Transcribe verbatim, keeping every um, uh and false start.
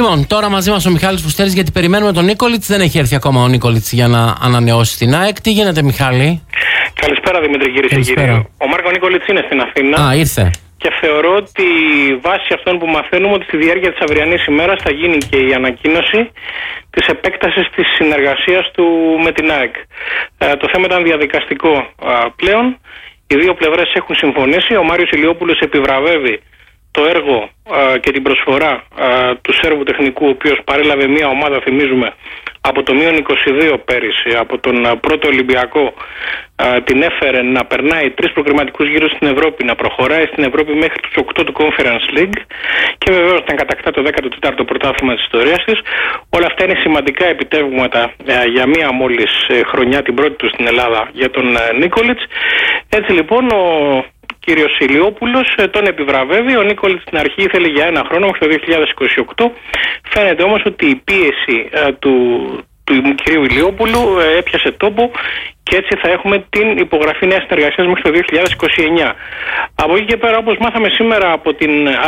Λοιπόν, τώρα μαζί μας ο Μιχάλης Φουστέρης, γιατί περιμένουμε τον Νίκολιτς. Δεν έχει έρθει ακόμα ο Νίκολιτς για να ανανεώσει την ΑΕΚ. Τι γίνεται, Μιχάλη? Καλησπέρα, Δημήτρη, κύριε και κύριοι. Ο Μάρκο Νίκολιτς είναι στην Αθήνα. Α, ήρθε. Και θεωρώ ότι βάσει αυτών που μαθαίνουμε ότι στη διάρκεια της αυριανής ημέρας θα γίνει και η ανακοίνωση της επέκτασης της συνεργασίας του με την ΑΕΚ. Ε, το θέμα ήταν διαδικαστικό ε, πλέον. Οι δύο πλευρές έχουν συμφωνήσει. Ο Μάριος Ηλιόπουλος επιβραβεύει το έργο ε, και την προσφορά ε, του Σέρβου τεχνικού, ο οποίος παρέλαβε μια ομάδα, θυμίζουμε, από το μείον είκοσι δύο πέρυσι, από τον ε, πρώτο Ολυμπιακό, ε, την έφερε να περνάει τρεις προκριματικούς γύρους στην Ευρώπη, να προχωράει στην Ευρώπη μέχρι τους οκτώ του Conference League και βεβαίως να κατακτά το δέκατο τέταρτο πρωτάθλημα της ιστορίας της. Όλα αυτά είναι σημαντικά επιτεύγματα ε, για μία μόλις ε, χρονιά, την πρώτη του στην Ελλάδα, για τον ε, Νίκολιτς. Έτσι λοιπόν ο κύριος Ηλιόπουλος τον επιβραβεύει. Ο Νίκολιτς στην αρχή ήθελε για ένα χρόνο μέχρι το δύο χιλιάδες είκοσι οκτώ. Φαίνεται όμως ότι η πίεση ε, του, του κυρίου Ηλιόπουλου ε, έπιασε τόπο και έτσι θα έχουμε την υπογραφή νέας συνεργασίας μέχρι το δύο χιλιάδες είκοσι εννιά. Από εκεί και πέρα, όπως μάθαμε σήμερα από την